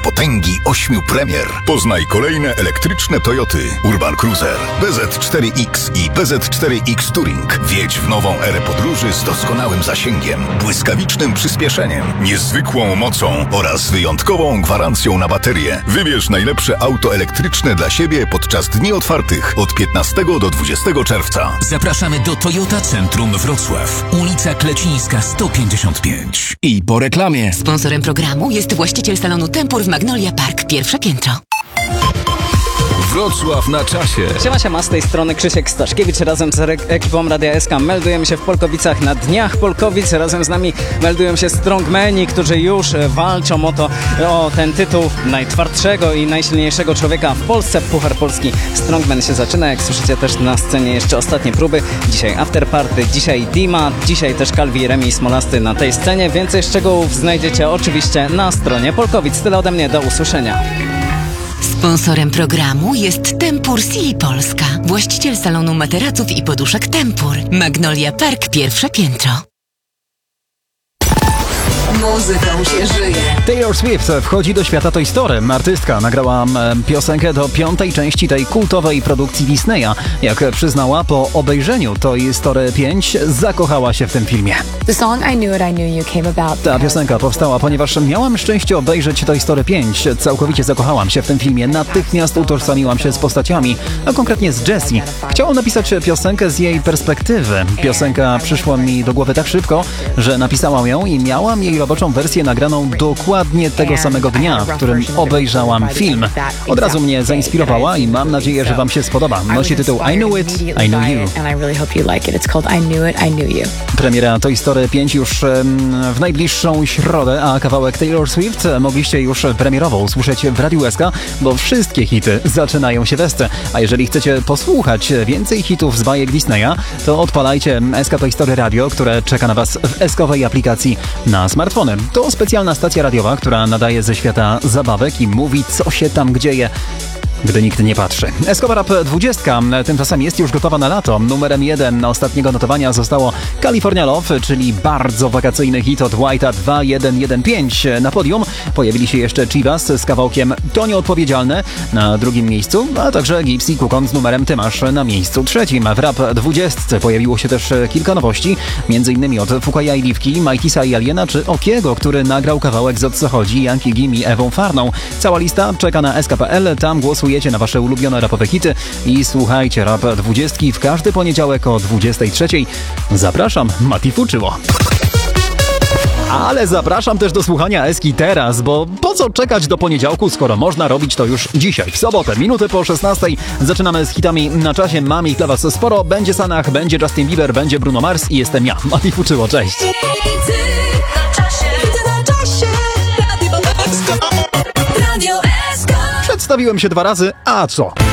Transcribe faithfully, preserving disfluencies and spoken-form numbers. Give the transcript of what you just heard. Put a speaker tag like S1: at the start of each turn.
S1: potęgi ośmiu premier. Poznaj kolejne elektryczne Toyoty Urban Cruiser, B Z cztery X i B Z cztery X Touring. Wjedź w nową erę podróży z doskonałym zasięgiem, błyskawicznym przyspieszeniem, niezwykłą mocą oraz wyjątkową gwarancją na baterię. Wybierz najlepsze auto elektryczne dla siebie podczas dni otwartych od piętnastego do dwudziestego czerwca.
S2: Zapraszamy do Toyota Centrum Wrocław, ulica Klecińska sto pięćdziesiąt pięć. I po reklamie.
S3: Sponsorem programu jest właściciel salonu Tempur w Magnolia Park, pierwsze piętro.
S2: Wrocław na czasie.
S4: Siema, siema, z tej strony Krzysiek Staszkiewicz. Razem z ekipą Radia S K meldujemy się w Polkowicach na Dniach Polkowic. Razem z nami meldują się strongmeni, którzy już walczą o to, o ten tytuł najtwardszego i najsilniejszego człowieka w Polsce. Puchar Polski Strongman się zaczyna. Jak słyszycie, też na scenie jeszcze ostatnie próby. Dzisiaj afterparty, dzisiaj Dima, dzisiaj też Kalwi, Remi i Smolasty na tej scenie. Więcej szczegółów znajdziecie oczywiście na stronie Polkowic. Tyle ode mnie, do usłyszenia.
S3: Sponsorem programu jest Tempur Silly Polska, właściciel salonu materaców i poduszek Tempur. Magnolia Park, pierwsze piętro. Muzyką się żyje.
S5: Taylor Swift wchodzi do świata Toy Story. Artystka nagrała piosenkę do piątej części tej kultowej produkcji Disneya. Jak przyznała, po obejrzeniu Toy Story pięć zakochała się w tym filmie.
S6: The song I Knew It, I Knew You came about.
S5: Ta piosenka powstała, ponieważ miałam szczęście obejrzeć Toy Story pięć. Całkowicie zakochałam się w tym filmie. Natychmiast utożsamiłam się z postaciami, a konkretnie z Jessie. Chciałam napisać piosenkę z jej perspektywy. Piosenka przyszła mi do głowy tak szybko, że napisałam ją i miałam jej roboczą wersję nagraną dokładnie tego samego dnia, w którym obejrzałam film. Od razu mnie zainspirowała i mam nadzieję, że wam się spodoba. Nosi tytuł I Knew It, I Knew You. Premiera Toy Story pięć już w najbliższą środę, a kawałek Taylor Swift mogliście już premierowo usłyszeć w Radiu S K, bo wszystkie hity zaczynają się w S C. A jeżeli chcecie posłuchać więcej hitów z bajek Disneya, to odpalajcie S K Toy Story Radio, które czeka na was w eskowej aplikacji na smartfony. To specjalna stacja radiowa, która nadaje ze świata zabawek i mówi, co się tam dzieje, gdy nikt nie patrzy. Eskowa Rap dwadzieścia tymczasem jest już gotowa na lato. Numerem jeden ostatniego notowania zostało California Love, czyli bardzo wakacyjny hit od White'a dwa jeden jeden pięć. Na podium pojawili się jeszcze Chivas z kawałkiem To Nieodpowiedzialne na drugim miejscu, a także Gypsy Kukon z numerem Ty Masz na miejscu trzecim. W Rap dwadzieścia pojawiło się też kilka nowości, m.in. od Fukaja i Liwki, Majtisa i Aliena, czy Okiego, który nagrał kawałek Z O Co Chodzi, Yankee Gim i Ewą Farną. Cała lista czeka na S K kropka P L, tam głosujecie na wasze ulubione rapowe hity i słuchajcie Rap dwadzieścia w każdy poniedziałek o dwudziestej trzeciej. Zapraszam, Mati Fuczyło. Ale zapraszam też do słuchania Eski teraz, bo po co czekać do poniedziałku, skoro można robić to już dzisiaj, w sobotę, minuty po szesnastej. Zaczynamy z hitami na czasie. Mam ich dla was sporo. Będzie Sanach, będzie Justin Bieber, będzie Bruno Mars i jestem ja, Mati Fuczyło. Cześć. Przedstawiłem się dwa razy, a co?